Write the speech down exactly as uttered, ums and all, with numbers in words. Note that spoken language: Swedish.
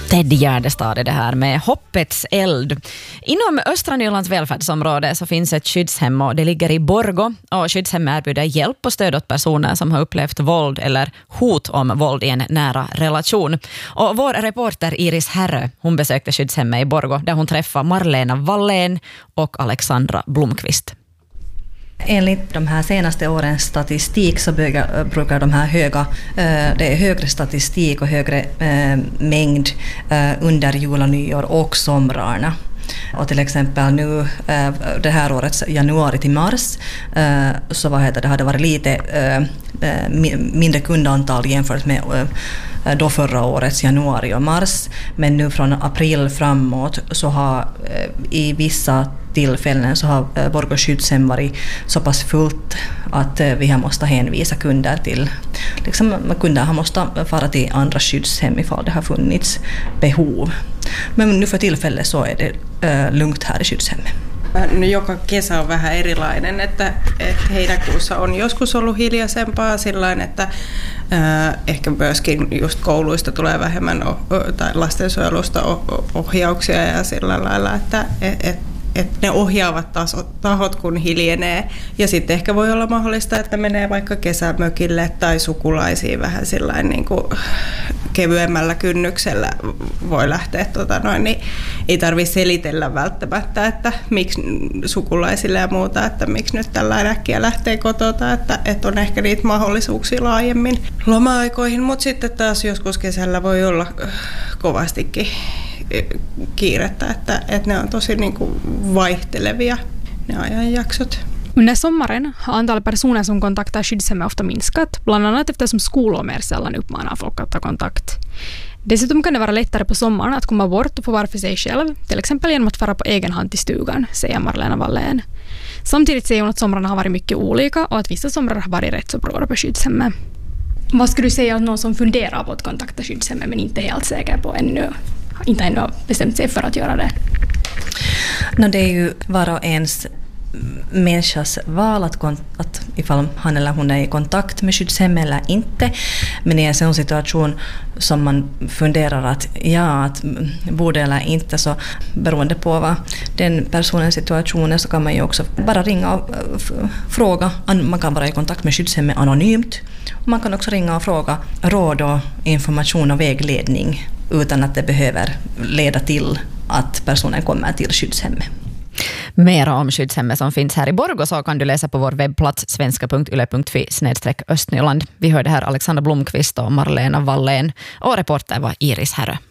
Ted Gärdestad är det här med Hoppets eld. Inom Östra Nylands välfärdsområde så finns ett skyddshem och det ligger i Borgå. Och skyddshemmet erbjuder hjälp och stöd åt personer som har upplevt våld eller hot om våld i en nära relation. Och vår reporter Iris Herrö, hon besökte skyddshemmet i Borgå där hon träffade Marlena Wallén och Alexandra Blomqvist. Enligt de här senaste årens statistik så brukar de här höga, det är högre statistik och högre mängd under jul och nyår och somrarna. Och till exempel nu det här årets januari till mars så vad heter det, hade varit lite mindre kundantal jämfört med då förra årets januari och mars, men nu från april framåt så har i vissa tillfällen så har Borgå skyddshem varit så pass fullt att vi har måste hänvisa kunder till, liksom kunder har måste fara till andra skyddshem ifall det har funnits behov. Men nu för tillfället så är det äh, lugnt här i skyddshemmet. No, joka kesä on vähän erilainen, että, että heinäkuussa on joskus ollut hiljaisempaa sillain, että äh, ehkä myöskin just kouluista tulee vähemmän o, tai lastensuojelusta ohjauksia ja sillä lailla, että et, et, että ne ohjaavat tasot, tahot kun hiljenee. Ja sitten ehkä voi olla mahdollista, että menee vaikka kesämökille tai sukulaisiin vähän sillain niin kuin kevyemmällä kynnyksellä voi lähteä, tota noin, niin ei tarvitse selitellä välttämättä, että miksi sukulaisille ja muuta, että miksi nyt tällä äkkiä lähtee kotota, että, että on ehkä niitä mahdollisuuksia laajemmin loma-aikoihin, mutta sitten taas joskus kesällä voi olla kovastikin kiirettä, että, että ne on tosi niin kuin vaihtelevia ne ajanjaksot. Under sommaren har antalet personer som kontaktar skyddshemmet ofta minskat, bland annat eftersom skolor mer sällan uppmanar folk att ta kontakt. Dessutom kan det vara lättare på sommaren att komma bort och få vara för sig själv, till exempel genom att fara på egen hand till stugan, säger Marlena Wallén. Samtidigt säger hon att somrarna har varit mycket olika och att vissa somrar har varit rätt så bra på skyddshemmet. Vad skulle du säga att någon som funderar på att kontakta skyddshemmet men inte är helt säker på ännu, inte ännu har bestämt sig för att göra det? No, det är ju var och ens människas val att, att ifall han eller hon är i kontakt med skyddshemmet eller inte, men i en sån situation som man funderar att ja, att borde eller inte, så beroende på vad den personens situation är så kan man ju också bara ringa och fråga. Man kan vara i kontakt med skyddshemmet anonymt och man kan också ringa och fråga råd och information och vägledning utan att det behöver leda till att personen kommer till skyddshemmet. Mera om skyddshemmet som finns här i Borgå så kan du läsa på vår webbplats svenska punkt yle punkt fi snedstreck östnyland. Vi hörde här Alexandra Blomqvist och Marlena Wallén och reporter var Iris Herrö.